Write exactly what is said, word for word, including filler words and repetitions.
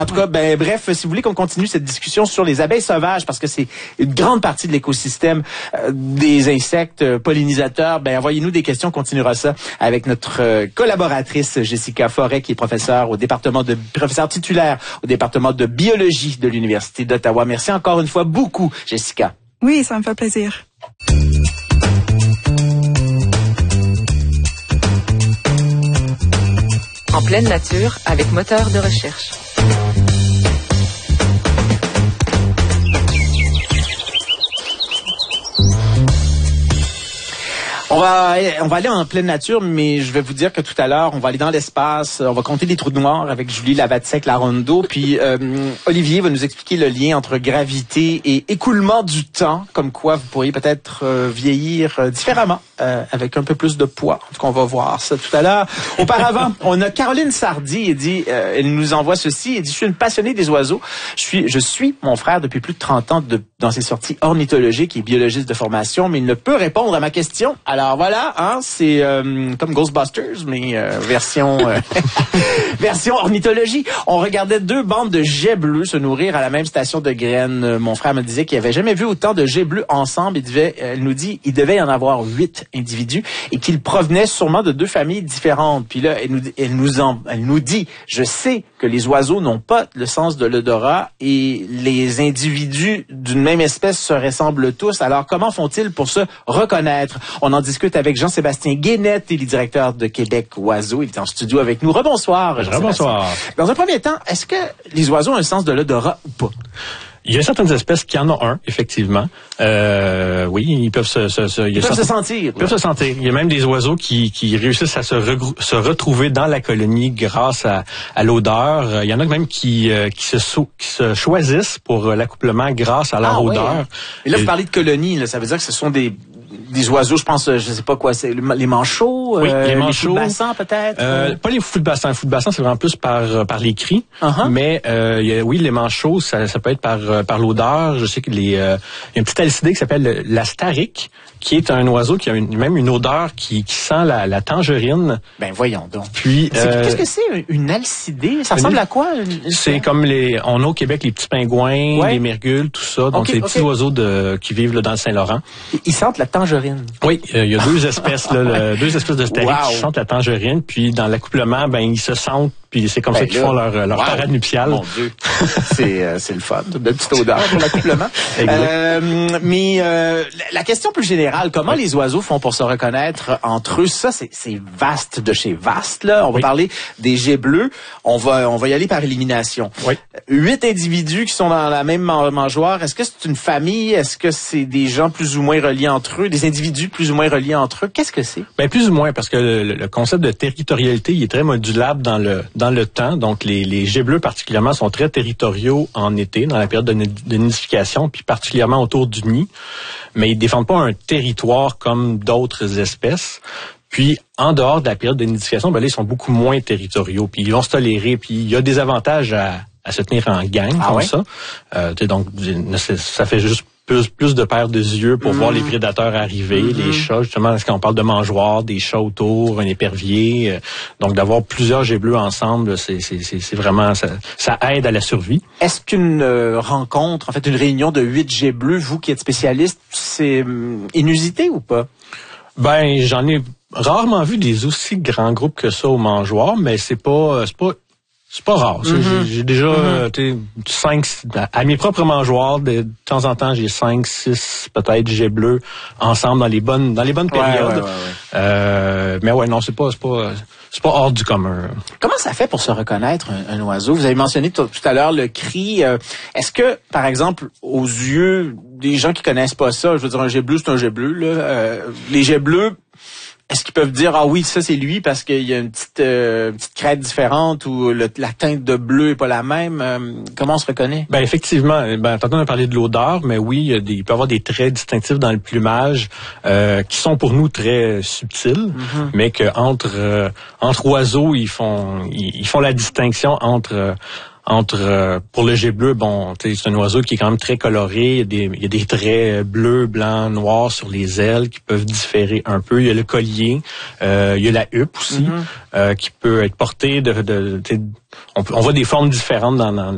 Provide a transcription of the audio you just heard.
En tout cas, ben bref, si vous voulez qu'on continue cette discussion sur les abeilles sauvages, parce que c'est une grande partie de l'écosystème euh, des insectes euh, pollinisateurs, ben envoyez-nous des questions, on continuera ça avec notre euh, collaboratrice Jessica Forêt, qui est professeure au département de professeure titulaire au département de biologie de l'Université d'Ottawa. Merci encore une fois beaucoup, Jessica. Oui, ça me fait plaisir. En pleine nature, avec moteur de recherche. On va, on va aller en pleine nature, mais je vais vous dire que tout à l'heure, on va aller dans l'espace, on va compter les trous noirs avec Julie Lavatsek-Larondeau, puis euh, Olivier va nous expliquer le lien entre gravité et écoulement du temps, comme quoi vous pourriez peut-être euh, vieillir euh, différemment, euh, avec un peu plus de poids. En tout cas, on va voir ça tout à l'heure. Auparavant, on a Caroline Sardy, elle dit, euh, elle nous envoie ceci, elle dit, je suis une passionnée des oiseaux, je suis, je suis mon frère depuis plus de trente ans de, dans ses sorties ornithologiques et biologiste de formation, mais il ne peut répondre à ma question. Alors, Alors voilà, hein, c'est euh, comme Ghostbusters, mais euh, version euh, version ornithologie. On regardait deux bandes de jets bleus se nourrir à la même station de graines. Mon frère me disait qu'il avait jamais vu autant de jets bleus ensemble. Il devait, elle nous dit, il devait y en avoir huit individus et qu'ils provenaient sûrement de deux familles différentes. Puis là, elle nous, elle nous, en, elle nous dit, je sais que les oiseaux n'ont pas le sens de l'odorat et les individus d'une même espèce se ressemblent tous. Alors comment font-ils pour se reconnaître? On en discute avec Jean-Sébastien Guénette, il est directeur de Québec Oiseaux. Il est en studio avec nous. Rebonsoir, Jean-Sébastien. Rebonsoir. Dans un premier temps, est-ce que les oiseaux ont un sens de l'odorat ou pas? Il y a certaines espèces qui en ont un, effectivement. Euh, oui, ils peuvent se, se, se ils peuvent se sentir. Ils peuvent se sentir. Il y a même des oiseaux qui, qui réussissent à se, regrou- se retrouver dans la colonie grâce à, à l'odeur. Il y en a même qui, euh, qui, se, so- qui se choisissent pour l'accouplement grâce à leur ah, odeur. Ouais. Et là, vous parlez de colonie, là, ça veut dire que ce sont des des oiseaux, je pense, je sais pas quoi, c'est les manchots, oui, euh, les manchots, les fous de bassin peut-être. Euh, pas les fous de bassin, les fous de bassin, c'est vraiment plus par par les cris. Uh-huh. Mais euh, y a, oui, les manchots, ça, ça peut être par par l'odeur. Je sais que les euh, y a une petite alcidée qui s'appelle l'astarique, qui est un oiseau qui a une, même une odeur qui, qui sent la, la tangerine. Ben voyons donc. Puis euh, qu'est-ce que c'est une alcidée? Ça ressemble une, à quoi? Une... C'est comme les on a au Québec les petits pingouins, ouais. les mergules, tout ça. Donc okay, les petits okay. oiseaux de qui vivent là, dans le Saint-Laurent. Ils sentent la tangerine. Oui, il y a deux espèces là, le, deux espèces de stariques wow. qui sentent la tangerine, puis dans l'accouplement, ben ils se sentent, puis c'est comme ben ça qu'ils là, font leur leur wow. parade nuptiale. Mon Dieu, c'est euh, c'est le fun, de petite odeur pour l'accouplement. euh, mais euh, la question plus générale, comment oui. les oiseaux font pour se reconnaître entre eux? Ça, c'est c'est vaste de chez vaste là. On va oui. parler des jets bleus. On va on va y aller par élimination. Oui. Huit individus qui sont dans la même mangeoire. Est-ce que c'est une famille? Est-ce que c'est des gens plus ou moins reliés entre eux? Des individus plus ou moins reliés entre eux? Qu'est-ce que c'est? Ben plus ou moins, parce que le, le concept de territorialité, il est très modulable dans le dans le temps. Donc les les jets bleus particulièrement sont très territoriaux en été, dans la période de, de nidification, puis particulièrement autour du nid. Mais ils défendent pas un territoire comme d'autres espèces. Puis, en dehors de la période de nidification, ben là, ils sont beaucoup moins territoriaux. Puis, ils vont se tolérer. Puis, il y a des avantages à, à se tenir en gang, ah comme ouais? ça. Euh, donc, ça fait juste plus, plus de paires de yeux pour mmh. voir les prédateurs arriver, mmh. les chats, justement, quand on parle de mangeoires, des chats autour, un épervier. Euh, donc, d'avoir plusieurs jets bleus ensemble, c'est, c'est, c'est, c'est vraiment, ça, ça aide à la survie. Est-ce qu'une euh, rencontre, en fait, une réunion de huit jets bleus, vous qui êtes spécialiste, c'est euh, inusité ou pas? Ben, j'en ai rarement vu des aussi grands groupes que ça aux mangeoires, mais c'est pas, c'est pas, c'est pas rare. Mm-hmm. J'ai, j'ai déjà, mm-hmm. tu sais, cinq, à mes propres mangeoires, de, de temps en temps, j'ai cinq, six, peut-être jets bleus ensemble dans les bonnes, dans les bonnes périodes. Ouais, ouais, ouais, ouais. Euh, mais ouais, non, c'est pas, c'est pas, c'est pas hors du commun. Comment ça fait pour se reconnaître un, un oiseau? Vous avez mentionné tout, tout à l'heure le cri. Euh, est-ce que, par exemple, aux yeux des gens qui connaissent pas ça, je veux dire, un jet bleu, c'est un jet bleu, là, euh, les jets bleus, est-ce qu'ils peuvent dire, ah oui, ça c'est lui parce qu'il y a une petite, euh, petite crête différente ou le, la teinte de bleu est pas la même? Euh, comment on se reconnaît? Ben effectivement, ben tantôt on a parlé de l'odeur, mais oui, il, y a des, il peut y avoir des traits distinctifs dans le plumage euh, qui sont pour nous très subtils, mm-hmm. mais que entre euh, entre oiseaux, ils font ils, ils font la distinction entre euh, entre euh, pour le jet bleu, bon, c'est un oiseau qui est quand même très coloré. Il y a des, il y a des traits bleus, blancs, noirs sur les ailes qui peuvent différer un peu. Il y a le collier, euh, il y a la huppe aussi, mm-hmm. euh, qui peut être portée de, de, de on, on voit des formes différentes dans, dans